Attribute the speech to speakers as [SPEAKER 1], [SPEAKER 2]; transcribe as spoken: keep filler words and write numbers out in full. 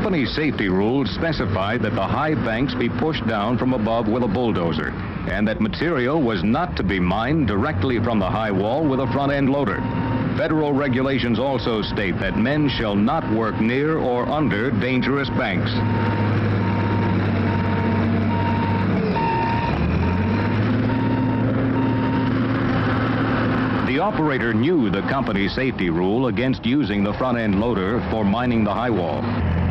[SPEAKER 1] company's safety rules specified that the high banks be pushed down from above with a bulldozer, and that material was not to be mined directly from the high wall with a front-end loader. Federal regulations also state that men shall not work near or under dangerous banks. The operator knew the company's safety rule against using the front-end loader for mining the high wall.